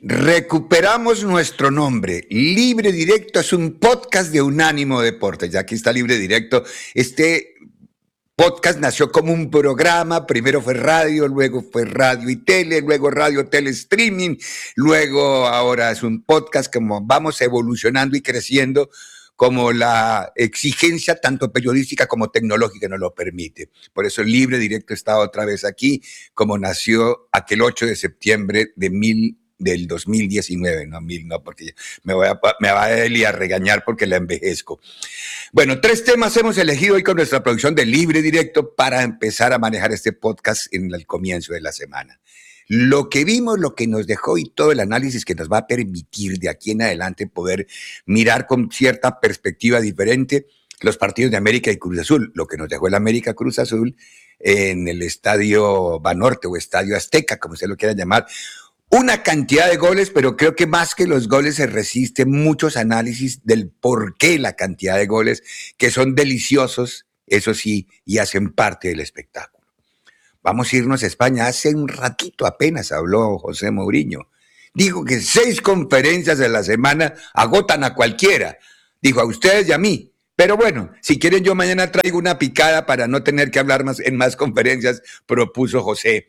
Recuperamos nuestro nombre. Libre Directo es un podcast de Unánimo Deportes. Ya aquí está Libre Directo. Este podcast nació como un programa. Primero fue radio y tele, luego radio, tele, streaming. Luego ahora es un podcast, como vamos evolucionando y creciendo como la exigencia tanto periodística como tecnológica nos lo permite. Por eso Libre Directo está otra vez aquí, como nació aquel 8 de septiembre del 2019, no, porque me va a Eli a regañar porque la envejezco. Bueno, 3 temas hemos elegido hoy con nuestra producción de Libre Directo para empezar a manejar este podcast en el comienzo de la semana. Lo que vimos, lo que nos dejó y todo el análisis que nos va a permitir de aquí en adelante poder mirar con cierta perspectiva diferente los partidos de América y Cruz Azul, lo que nos dejó el América Cruz Azul en el Estadio Banorte o Estadio Azteca, como usted lo quiera llamar. Una cantidad de goles, pero creo que más que los goles se resisten muchos análisis del por qué la cantidad de goles, que son deliciosos, eso sí, y hacen parte del espectáculo. Vamos a irnos a España. Hace un ratito apenas habló José Mourinho. Dijo que 6 conferencias de la semana agotan a cualquiera. Dijo a ustedes y a mí. Pero bueno, si quieren yo mañana traigo una picada para no tener que hablar más en más conferencias, propuso José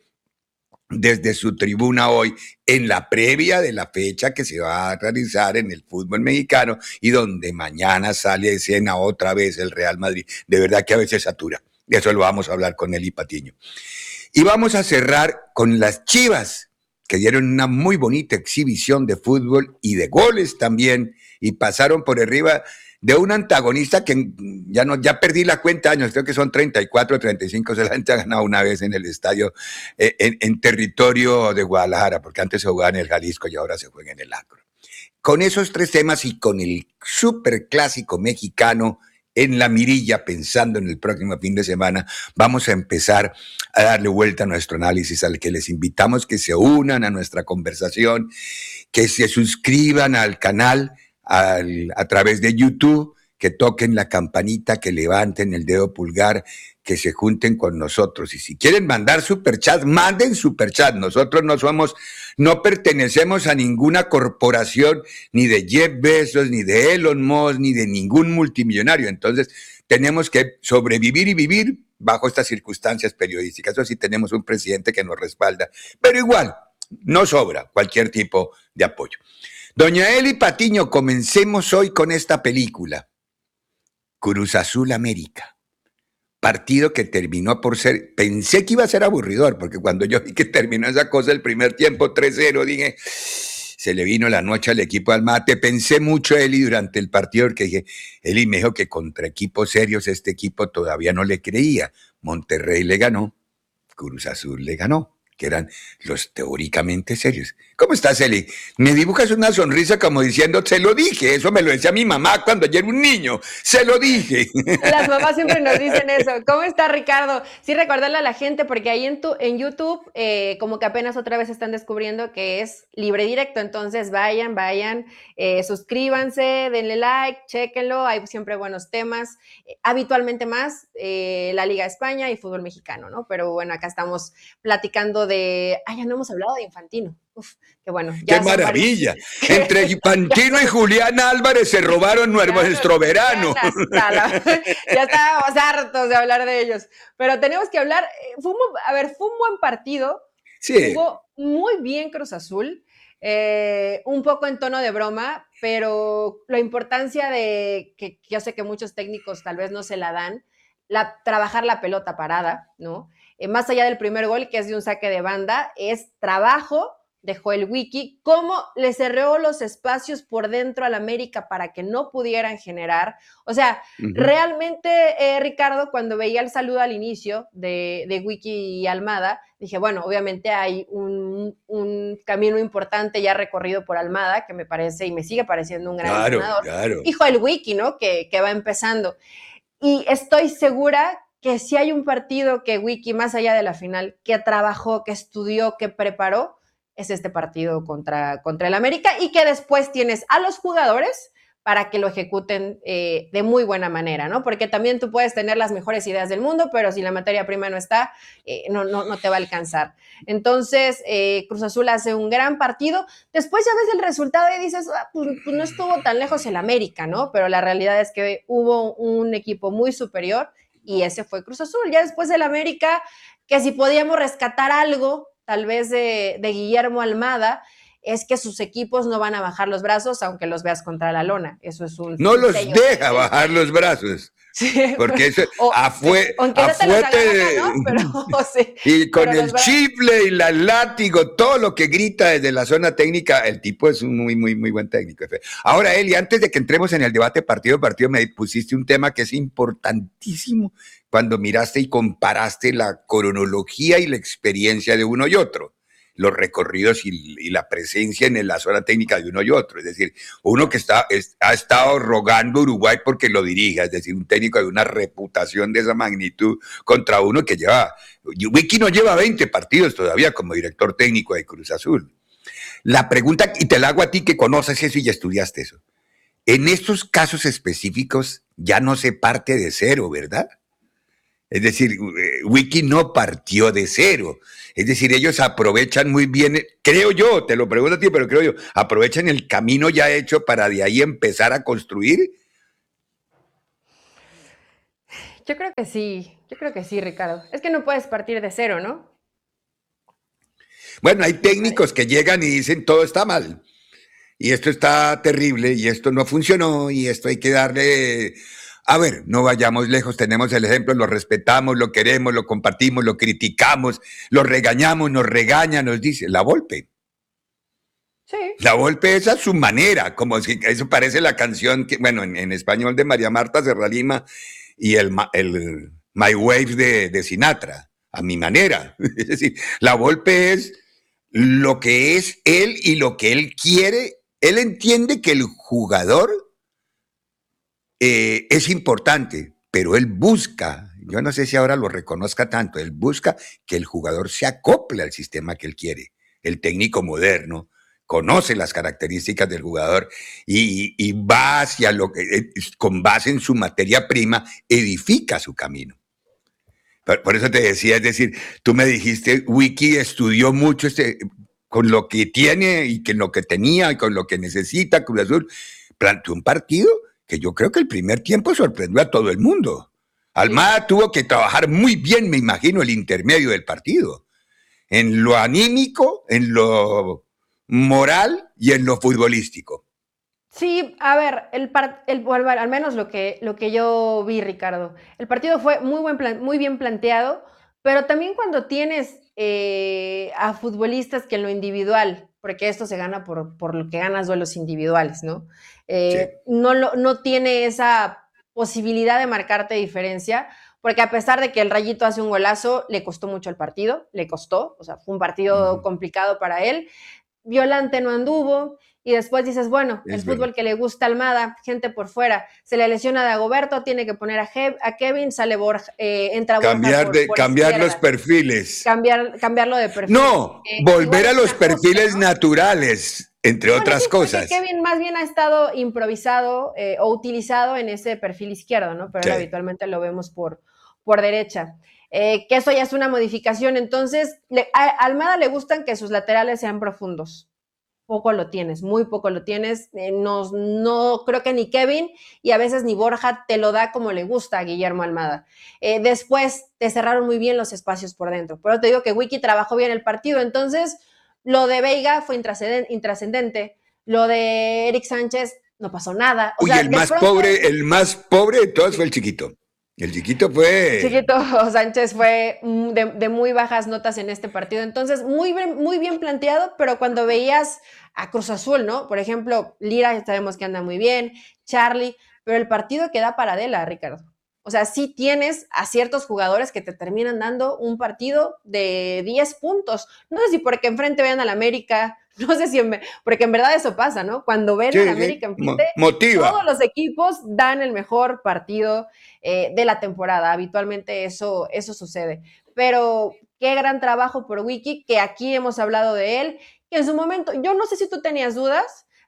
desde su tribuna hoy en la previa de la fecha que se va a realizar en el fútbol mexicano y donde mañana sale de escena otra vez el Real Madrid. De verdad que a veces satura. De eso lo vamos a hablar con Eli Patiño. Y vamos a cerrar con las Chivas, que dieron una muy bonita exhibición de fútbol y de goles también, y pasaron por arriba de un antagonista que ya perdí la cuenta de años, creo que son 34 o 35, solamente ha ganado una vez en el estadio, en territorio de Guadalajara, porque antes se jugaba en el Jalisco y ahora se juega en el Akron. Con esos 3 temas y con el superclásico mexicano en la mirilla, pensando en el próximo fin de semana, vamos a empezar a darle vuelta a nuestro análisis, al que les invitamos que se unan a nuestra conversación, que se suscriban al canal a través de YouTube, que toquen la campanita, que levanten el dedo pulgar, que se junten con nosotros. Y si quieren mandar superchat, manden superchat. Nosotros no pertenecemos a ninguna corporación, ni de Jeff Bezos, ni de Elon Musk, ni de ningún multimillonario. Entonces, tenemos que sobrevivir y vivir bajo estas circunstancias periodísticas. Eso sí, tenemos un presidente que nos respalda, pero igual, no sobra cualquier tipo de apoyo. Doña Eli Patiño, comencemos hoy con esta película. Cruz Azul América. Partido que terminó por ser, pensé que iba a ser aburridor, porque cuando yo vi que terminó esa cosa el primer tiempo 3-0, dije, se le vino la noche al equipo de Almada. Te pensé mucho, Eli, durante el partido, porque dije, Eli me dijo que contra equipos serios este equipo todavía no le creía. Monterrey le ganó, Cruz Azul le ganó, que eran los teóricamente serios. ¿Cómo estás, Eli? Me dibujas una sonrisa como diciendo, se lo dije. Eso me lo decía mi mamá cuando yo era un niño. Se lo dije. Las mamás siempre nos dicen eso. ¿Cómo está, Ricardo? Sí, recordarle a la gente, porque ahí en YouTube, como que apenas otra vez están descubriendo que es Libre Directo. Entonces, vayan, suscríbanse, denle like, chéquenlo. Hay siempre buenos temas. Habitualmente más la Liga de España y fútbol mexicano, ¿no? Pero bueno, acá estamos platicando de... ya no hemos hablado de Infantino. Uf, qué bueno. ¡Qué maravilla! Entre Infantino y Julián Álvarez se robaron nuestro verano. Ya estábamos hartos de hablar de ellos. Pero tenemos que hablar... fue un buen partido. Sí. Jugó muy bien Cruz Azul. Un poco en tono de broma, pero la importancia de que yo sé que muchos técnicos tal vez no se la dan, trabajar la pelota parada, ¿no? Más allá del primer gol, que es de un saque de banda, es trabajo de Joel Wiki, cómo le cerró los espacios por dentro al América para que no pudieran generar. O sea, realmente, Ricardo, cuando veía el saludo al inicio de Wiki y Almada, dije, bueno, obviamente hay un camino importante ya recorrido por Almada, que me parece y me sigue pareciendo un gran entrenador. Claro. Y Joel Wiki, ¿no? Que va empezando. Y estoy segura que si hay un partido que Wiki, más allá de la final, que trabajó, que estudió, que preparó, es este partido contra el América, y que después tienes a los jugadores para que lo ejecuten de muy buena manera, ¿no? Porque también tú puedes tener las mejores ideas del mundo, pero si la materia prima no está, no te va a alcanzar. Entonces, Cruz Azul hace un gran partido. Después ya ves el resultado y dices, pues no estuvo tan lejos el América, ¿no? Pero la realidad es que hubo un equipo muy superior y ese fue Cruz Azul. Ya después el América, que si podíamos rescatar algo, tal vez de Guillermo Almada, es que sus equipos no van a bajar los brazos aunque los veas contra la lona. Eso es un No los sello deja bajar los brazos. Sí, Porque eso aunque no te los agarra, ¿no? Pero sí, y con pero el los chifle y la látigo, todo lo que grita desde la zona técnica, el tipo es un muy buen técnico. Ahora, Eli, antes de que entremos en el debate partido a partido, me pusiste un tema que es importantísimo cuando miraste y comparaste la cronología y la experiencia de uno y otro, los recorridos y la presencia en la zona técnica de uno y otro. Es decir, uno que ha estado rogando a Uruguay porque lo dirija, es decir, un técnico de una reputación de esa magnitud contra uno que Wiki no lleva 20 partidos todavía como director técnico de Cruz Azul. La pregunta, y te la hago a ti que conoces eso y ya estudiaste eso, en estos casos específicos ya no se parte de cero, ¿verdad? Es decir, Wiki no partió de cero. Es decir, ellos aprovechan muy bien, creo yo, te lo pregunto a ti, pero creo yo, aprovechan el camino ya hecho para de ahí empezar a construir. Yo creo que sí, Ricardo. Es que no puedes partir de cero, ¿no? Bueno, hay técnicos que llegan y dicen todo está mal, y esto está terrible, y esto no funcionó, y esto hay que darle... A ver, no vayamos lejos, tenemos el ejemplo, lo respetamos, lo queremos, lo compartimos, lo criticamos, lo regañamos, nos regaña, nos dice, la Volpe. Sí. La Volpe es a su manera, como si eso parece la canción, que, bueno, en español de María Marta Serralima y el My Wave de Sinatra, a mi manera. Es decir, la Volpe es lo que es él y lo que él quiere. Él entiende que el jugador es importante, pero él busca, yo no sé si ahora lo reconozca tanto, él busca que el jugador se acople al sistema que él quiere. El técnico moderno conoce las características del jugador y va hacia lo que, con base en su materia prima, edifica su camino. Por eso te decía, es decir, tú me dijiste, Wiki estudió mucho con lo que tiene y con lo que tenía y con lo que necesita Cruz Azul, planteó un partido que yo creo que el primer tiempo sorprendió a todo el mundo. Almada tuvo que trabajar muy bien, me imagino, el intermedio del partido, en lo anímico, en lo moral y en lo futbolístico. Sí, a ver, al menos lo que yo vi, Ricardo, el partido fue muy bien planteado, pero también cuando tienes a futbolistas que en lo individual, porque esto se gana por lo que ganas duelos individuales, ¿no? Sí. No tiene esa posibilidad de marcarte diferencia, porque a pesar de que el Rayito hace un golazo, le costó mucho el partido, le costó, o sea, fue un partido complicado para él. Violante no anduvo, y después dices, bueno, el fútbol que le gusta a Almada, gente por fuera, se le lesiona a Dagoberto, tiene que poner a Kevin, sale Borja, entra Borja por cambiar izquierda. los perfiles. Cambiarlo de perfil. No, volver a los perfiles ¿no? naturales, entre otras Sí, cosas. porque Kevin más bien ha estado improvisado o utilizado en ese perfil izquierdo, ¿no? Pero él habitualmente lo vemos por derecha. Que eso ya es una modificación. Entonces, a Almada le gustan que sus laterales sean profundos. Poco lo tienes, muy poco lo tienes. No creo que ni Kevin y a veces ni Borja te lo da como le gusta a Guillermo Almada. Después te cerraron muy bien los espacios por dentro. Pero te digo que Wiki trabajó bien el partido. Entonces, lo de Veiga fue intrascendente. Lo de Eric Sánchez no pasó nada. O Uy, sea, el más pobre de todos fue el Chiquito. El Chiquito fue... Chiquito Sánchez fue de muy bajas notas en este partido. Entonces, muy bien planteado, pero cuando veías a Cruz Azul, ¿no? Por ejemplo, Lira, ya sabemos que anda muy bien, Charlie, pero el partido que da para Adela, Ricardo. O sea, sí tienes a ciertos jugadores que te terminan dando un partido de 10 puntos. No sé si porque enfrente vean al América, no sé si, porque en verdad eso pasa, ¿no? Cuando ven al América enfrente, motiva. todos los equipos dan el mejor partido de la temporada. Habitualmente eso sucede. Pero qué gran trabajo por Wiki, que aquí hemos hablado de él, que en su momento, yo no sé si tú tenías dudas,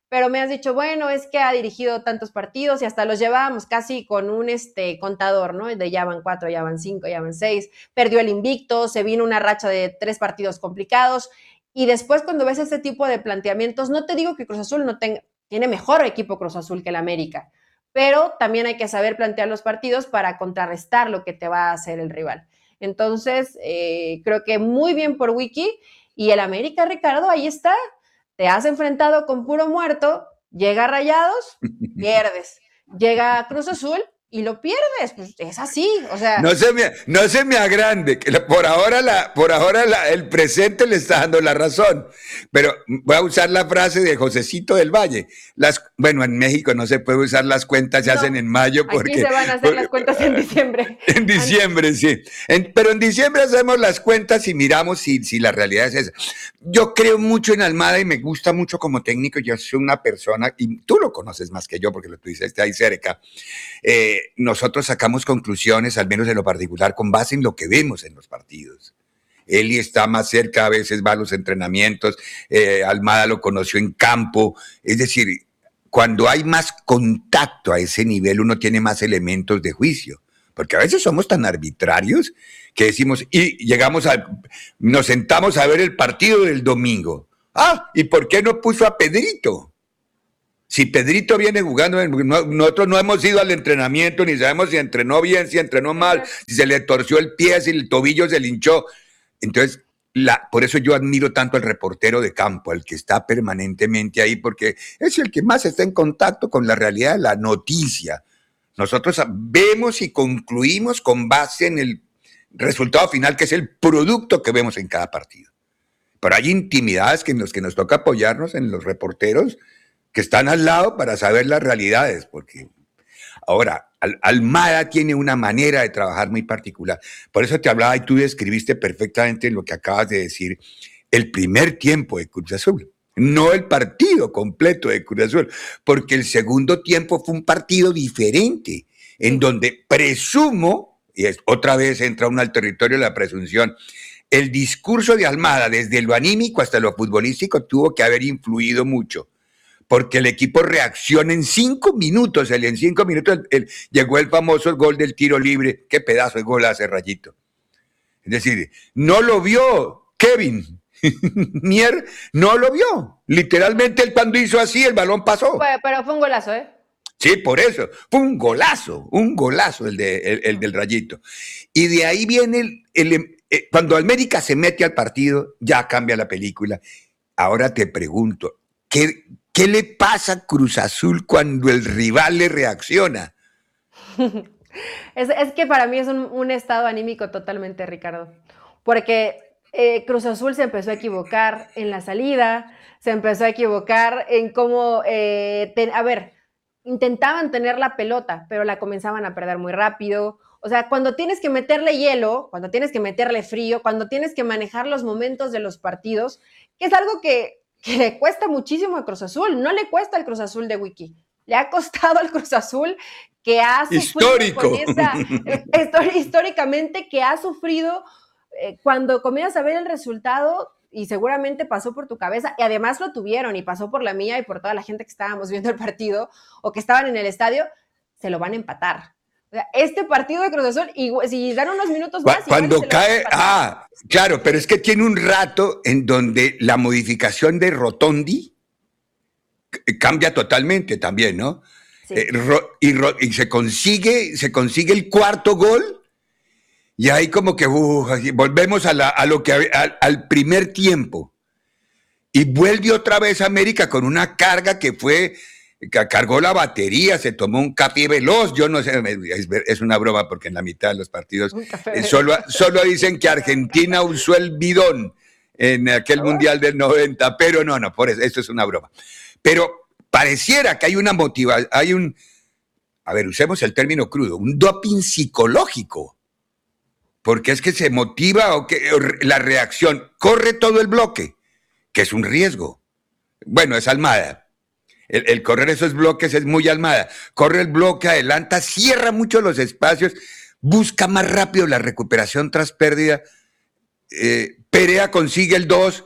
pero me has dicho, bueno, es que ha dirigido tantos partidos y hasta los llevábamos casi con un contador, ¿no? De ya van 4, ya van 5, ya van 6, perdió el invicto, se vino una racha de 3 partidos complicados y después cuando ves este tipo de planteamientos, no te digo que Cruz Azul no tiene mejor equipo Cruz Azul que el América, pero también hay que saber plantear los partidos para contrarrestar lo que te va a hacer el rival. Entonces, creo que muy bien por Wiki y el América, Ricardo, ahí está. Te has enfrentado con puro muerto, llega Rayados, pierdes. Llega Cruz Azul y lo pierdes. Pues es así, o sea. No se me agrande, que el presente le está dando la razón. Pero voy a usar la frase de Josecito del Valle. Bueno, en México no se puede usar las cuentas, se hacen en mayo porque... Aquí se van a hacer las cuentas en diciembre. En diciembre, sí. Pero en diciembre hacemos las cuentas y miramos si la realidad es esa. Yo creo mucho en Almada y me gusta mucho como técnico. Yo soy una persona, y tú lo conoces más que yo porque lo tuviste ahí cerca. Nosotros sacamos conclusiones, al menos en lo particular, con base en lo que vemos en los partidos. Eli está más cerca, a veces va a los entrenamientos, Almada lo conoció en campo, es decir, cuando hay más contacto a ese nivel uno tiene más elementos de juicio, porque a veces somos tan arbitrarios que decimos, nos sentamos a ver el partido del domingo. ¿Y por qué no puso a Pedrito? Si Pedrito viene jugando, nosotros no hemos ido al entrenamiento, ni sabemos si entrenó bien, si entrenó mal, si se le torció el pie, si el tobillo se le hinchó. Entonces, por eso yo admiro tanto al reportero de campo, al que está permanentemente ahí, porque es el que más está en contacto con la realidad de la noticia. Nosotros vemos y concluimos con base en el resultado final, que es el producto que vemos en cada partido. Pero hay intimidades en las que nos toca apoyarnos en los reporteros que están al lado para saber las realidades, porque ahora, Almada tiene una manera de trabajar muy particular. Por eso te hablaba y tú describiste perfectamente lo que acabas de decir, el primer tiempo de Cruz Azul, no el partido completo de Cruz Azul, porque el segundo tiempo fue un partido diferente, en donde presumo, y otra vez entra uno al territorio de la presunción, el discurso de Almada, desde lo anímico hasta lo futbolístico, tuvo que haber influido mucho, porque el equipo reacciona en 5 minutos. En 5 minutos llegó el famoso gol del tiro libre. Qué pedazo de gol hace Rayito. Es decir, no lo vio Kevin. Mier no lo vio. Literalmente él cuando hizo así, el balón pasó. Pero fue un golazo, ¿eh? Sí, por eso. Fue un golazo el del Rayito. Y de ahí viene cuando América se mete al partido, ya cambia la película. Ahora te pregunto, ¿qué le pasa a Cruz Azul cuando el rival le reacciona? Es que para mí es un estado anímico totalmente, Ricardo. Porque Cruz Azul se empezó a equivocar en la salida, se empezó a equivocar en cómo, intentaban tener la pelota, pero la comenzaban a perder muy rápido. O sea, cuando tienes que meterle hielo, cuando tienes que meterle frío, cuando tienes que manejar los momentos de los partidos, que es algo que le cuesta muchísimo a Cruz Azul, no le cuesta al Cruz Azul de Wiki, le ha costado al Cruz Azul que ha sufrido históricamente que ha sufrido cuando comienzas a ver el resultado y seguramente pasó por tu cabeza y además lo tuvieron y pasó por la mía y por toda la gente que estábamos viendo el partido o que estaban en el estadio, se lo van a empatar. O sea, este partido de Cruz Azul, y si dan unos minutos más... Cuando cae... claro, pero es que tiene un rato en donde la modificación de Rotondi cambia totalmente también, ¿no? Sí. Y se consigue el cuarto gol y ahí como que volvemos al primer tiempo. Y vuelve otra vez a América con una carga que cargó la batería, se tomó un café veloz, yo no sé, es una broma porque en la mitad de los partidos solo dicen que Argentina usó el bidón en aquel Mundial del 90, pero no, por eso, esto es una broma. Pero pareciera que hay una motivación, usemos el término crudo, un doping psicológico, porque es que se motiva la reacción, corre todo el bloque, que es un riesgo. Bueno, es Almada. El correr esos bloques es muy Almada. Corre el bloque, adelanta, cierra mucho los espacios, busca más rápido la recuperación tras pérdida. Perea consigue el 2,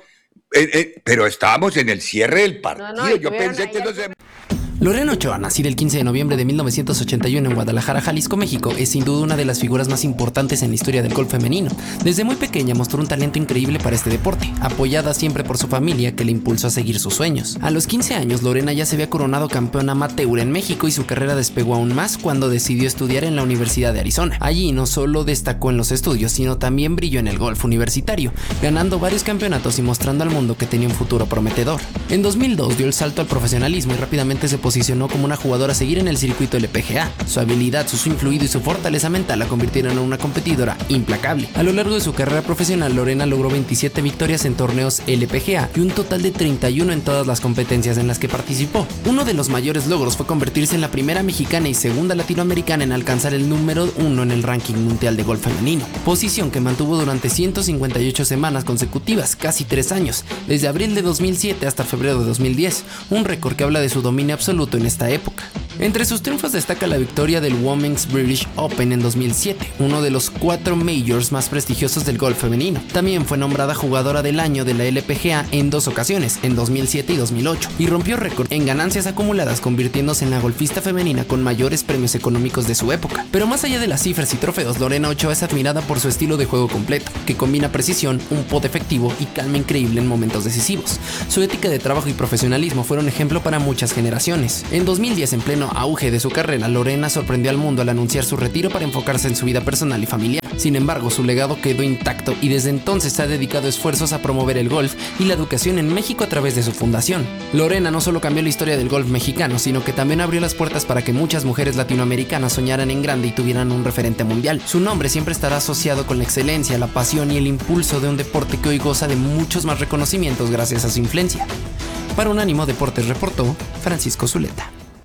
Pero estábamos en el cierre del partido. No, Yo pensé que no se... Lorena Ochoa, nacida el 15 de noviembre de 1981 en Guadalajara, Jalisco, México, es sin duda una de las figuras más importantes en la historia del golf femenino. Desde muy pequeña mostró un talento increíble para este deporte, apoyada siempre por su familia que le impulsó a seguir sus sueños. A los 15 años, Lorena ya se había coronado campeona amateur en México y su carrera despegó aún más cuando decidió estudiar en la Universidad de Arizona. Allí no solo destacó en los estudios, sino también brilló en el golf universitario, ganando varios campeonatos y mostrando al mundo que tenía un futuro prometedor. En 2002 dio el salto al profesionalismo y rápidamente se posicionó como una jugadora a seguir en el circuito LPGA. Su habilidad, su swing fluido y su fortaleza mental la convirtieron en una competidora implacable. A lo largo de su carrera profesional, Lorena logró 27 victorias en torneos LPGA y un total de 31 en todas las competencias en las que participó. Uno de los mayores logros fue convertirse en la primera mexicana y segunda latinoamericana en alcanzar el número 1 en el ranking mundial de golf femenino, posición que mantuvo durante 158 semanas consecutivas, casi 3 años, desde abril de 2007 hasta febrero de 2010, un récord que habla de su dominio absoluto en esta época. Entre sus triunfos destaca la victoria del Women's British Open en 2007, uno de los 4 majors más prestigiosos del golf femenino. También fue nombrada jugadora del año de la LPGA en 2 ocasiones, en 2007 y 2008, y rompió récord en ganancias acumuladas, convirtiéndose en la golfista femenina con mayores premios económicos de su época. Pero más allá de las cifras y trofeos, Lorena Ochoa es admirada por su estilo de juego completo, que combina precisión, un pot efectivo y calma increíble en momentos decisivos. Su ética de trabajo y profesionalismo fueron ejemplo para muchas generaciones. En 2010, en pleno auge de su carrera, Lorena sorprendió al mundo al anunciar su retiro para enfocarse en su vida personal y familiar. Sin embargo, su legado quedó intacto y desde entonces ha dedicado esfuerzos a promover el golf y la educación en México a través de su fundación. Lorena no solo cambió la historia del golf mexicano, sino que también abrió las puertas para que muchas mujeres latinoamericanas soñaran en grande y tuvieran un referente mundial. Su nombre siempre estará asociado con la excelencia, la pasión y el impulso de un deporte que hoy goza de muchos más reconocimientos gracias a su influencia. Para Unánimo Deportes reportó Francisco Zuleta.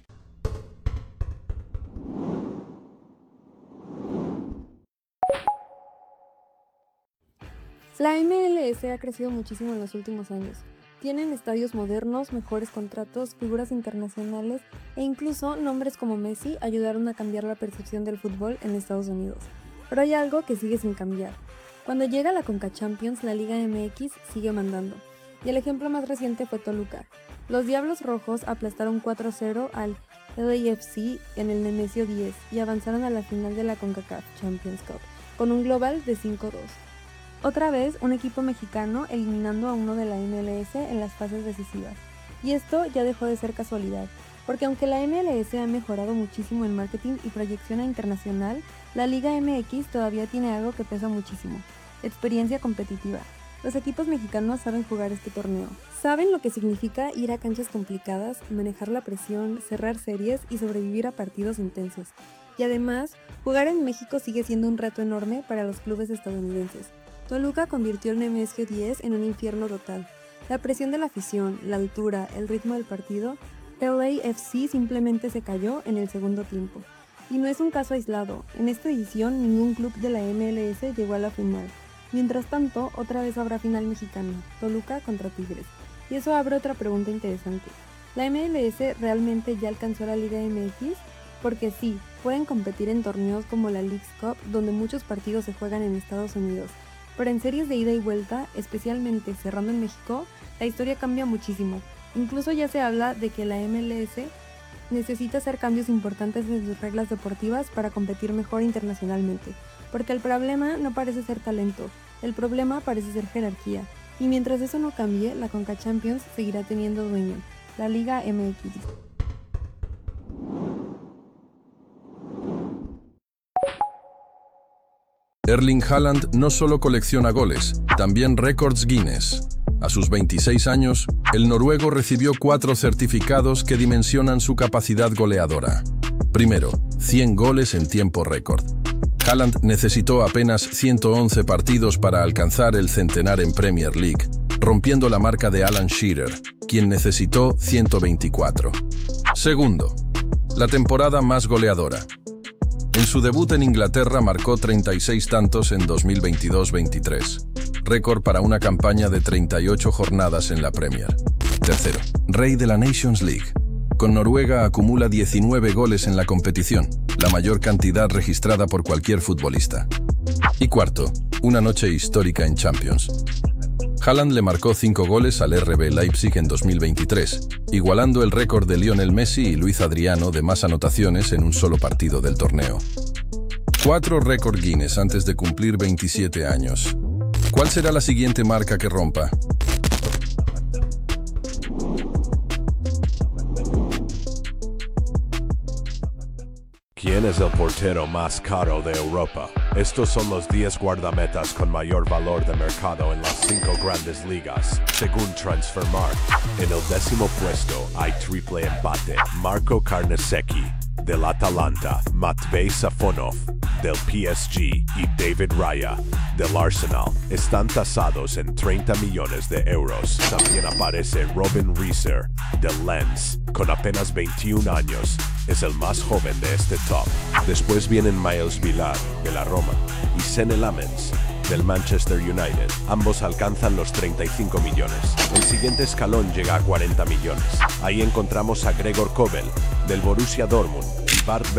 La MLS ha crecido muchísimo en los últimos años. Tienen estadios modernos, mejores contratos, figuras internacionales e incluso nombres como Messi ayudaron a cambiar la percepción del fútbol en Estados Unidos. Pero hay algo que sigue sin cambiar. Cuando llega la Conca Champions, la Liga MX sigue mandando. Y el ejemplo más reciente fue Toluca. Los Diablos Rojos aplastaron 4-0 al LAFC en el Nemesio 10 y avanzaron a la final de la CONCACAF Champions Cup con un global de 5-2. Otra vez, un equipo mexicano eliminando a uno de la MLS en las fases decisivas. Y esto ya dejó de ser casualidad, porque aunque la MLS ha mejorado muchísimo en marketing y proyección internacional, la Liga MX todavía tiene algo que pesa muchísimo: experiencia competitiva. Los equipos mexicanos saben jugar este torneo. Saben lo que significa ir a canchas complicadas, manejar la presión, cerrar series y sobrevivir a partidos intensos. Y además, jugar en México sigue siendo un reto enorme para los clubes estadounidenses. Toluca convirtió el Nemesio 10 en un infierno total. La presión de la afición, la altura, el ritmo del partido, LAFC simplemente se cayó en el segundo tiempo. Y no es un caso aislado. En esta edición ningún club de la MLS llegó a la final. Mientras tanto, otra vez habrá final mexicana, Toluca contra Tigres. Y eso abre otra pregunta interesante. ¿La MLS realmente ya alcanzó la Liga MX? Porque sí, pueden competir en torneos como la Leagues Cup, donde muchos partidos se juegan en Estados Unidos. Pero en series de ida y vuelta, especialmente cerrando en México, la historia cambia muchísimo. Incluso ya se habla de que la MLS necesita hacer cambios importantes en sus reglas deportivas para competir mejor internacionalmente. Porque el problema no parece ser talento, el problema parece ser jerarquía. Y mientras eso no cambie, la Conca Champions seguirá teniendo dueño, la Liga MX. Erling Haaland no solo colecciona goles, también récords Guinness. A sus 26 años, el noruego recibió 4 certificados que dimensionan su capacidad goleadora. Primero, 100 goles en tiempo récord. Haaland necesitó apenas 111 partidos para alcanzar el centenar en Premier League, rompiendo la marca de Alan Shearer, quien necesitó 124. Segundo, la temporada más goleadora. En su debut en Inglaterra marcó 36 tantos en 2022-23, récord para una campaña de 38 jornadas en la Premier. Tercero, rey de la Nations League. Con Noruega acumula 19 goles en la competición, la mayor cantidad registrada por cualquier futbolista. Y cuarto, una noche histórica en Champions. Haaland le marcó 5 goles al RB Leipzig en 2023, igualando el récord de Lionel Messi y Luis Adriano de más anotaciones en un solo partido del torneo. 4 récord Guinness antes de cumplir 27 años. ¿Cuál será la siguiente marca que rompa? ¿Quién es el portero más caro de Europa? Estos son los 10 guardametas con mayor valor de mercado en las 5 grandes ligas, según Transfermarkt. En el 10º puesto hay triple empate. Marco Carnesecchi, del Atalanta, Matvei Safonov, del PSG y David Raya, del Arsenal. Están tasados en 30 millones de euros. También aparece Robin Rieser, del Lens, con apenas 21 años. Es el más joven de este top. Después vienen Miles Villar, de la Roma, y Senne Lammens, del Manchester United. Ambos alcanzan los 35 millones. El siguiente escalón llega a 40 millones. Ahí encontramos a Gregor Kobel, del Borussia Dortmund, y Bart